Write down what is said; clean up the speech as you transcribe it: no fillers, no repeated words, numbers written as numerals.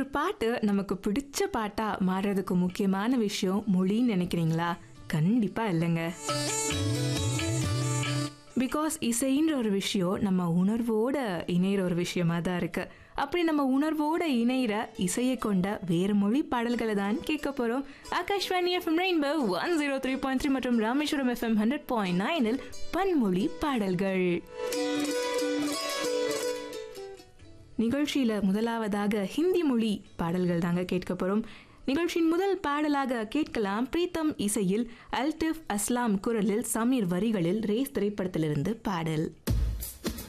பாட்டு நமக்கு பிடிச்ச பாட்டா மாறுறதுக்கு முக்கியமான விஷயம் மொழின்னு நினைக்கிறீங்களா? கண்டிப்பா இல்லைங்க. பிகாஸ் இசைன்ற ஒரு விஷயம் நம்ம உணர்வோட இணையிற ஒரு விஷயமா தான் இருக்கு. அப்படி நம்ம உணர்வோட இணையிற இசையை கொண்ட வேறு மொழி பாடல்களை தான் கேட்க போறோம். ஆகாஷ்வாணி எஃப்எம் ரெயின்போ 103.3 மற்றும் ராமேஸ்வரம் எஃப்எம் 100.9 பன்மொழி பாடல்கள். நிகழ்ச்சியில முதலாவதாக ஹிந்தி மொழி பாடல்கள் தாங்க கேட்க போறோம். நிகழ்ச்சியின் முதல் பாடலாக கேட்கலாம் பிரீத்தம் இசையில் அல்டிஃப் அஸ்லாம் குரலில் சமீர் வரிகளில் ரேஸ் திரைப்படத்திலிருந்து பாடல்.